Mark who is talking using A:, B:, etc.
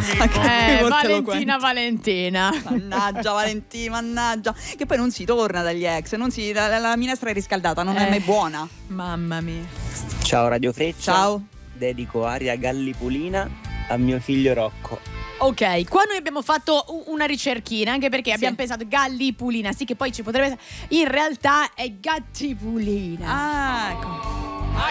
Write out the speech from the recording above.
A: Valentina.
B: Mannaggia Valentina, mannaggia. Che poi non si torna dagli ex, la minestra è riscaldata, non è mai buona.
A: Mamma mia.
C: Ciao Radio Freccia.
B: Ciao.
C: Dedico Aria Gallipulina a mio figlio Rocco.
A: Ok, qua noi abbiamo fatto una ricerchina, anche perché abbiamo pensato Gallipulina, sì, che poi ci potrebbe essere. In realtà è Gattipulina.
B: Ecco.